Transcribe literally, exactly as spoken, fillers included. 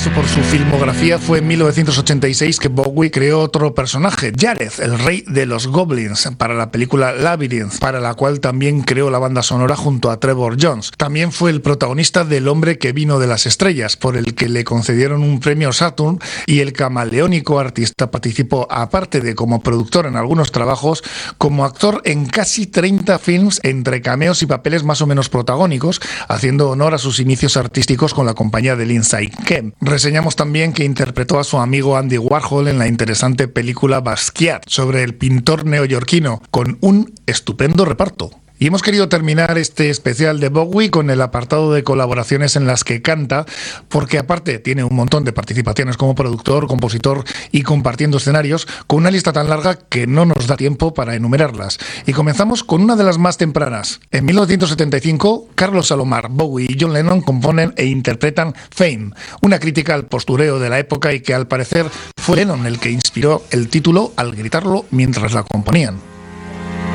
paso por su filmografía, fue en mil novecientos ochenta y seis que Bowie creó otro personaje, Jareth, el rey de los goblins, para la película Labyrinth, para la cual también creó la banda sonora junto a Trevor Jones. También fue el protagonista del Hombre que vino de las estrellas, por el que le concedieron un premio Saturn, y el camaleónico artista participó, aparte de como productor en algunos trabajos, como actor en casi treinta films entre cameos y papeles más o menos protagónicos, haciendo honor a sus inicios artísticos con la compañía de Lindsay Kemp. Reseñamos también que interpretó a su amigo Andy Warhol en la interesante película Basquiat, sobre el pintor neoyorquino, con un estupendo reparto. Y hemos querido terminar este especial de Bowie con el apartado de colaboraciones en las que canta, porque aparte tiene un montón de participaciones como productor, compositor y compartiendo escenarios, con una lista tan larga que no nos da tiempo para enumerarlas. Y comenzamos con una de las más tempranas. En mil novecientos setenta y cinco, Carlos Alomar, Bowie y John Lennon componen e interpretan Fame, una crítica al postureo de la época y que al parecer fue Lennon el que inspiró el título al gritarlo mientras la componían.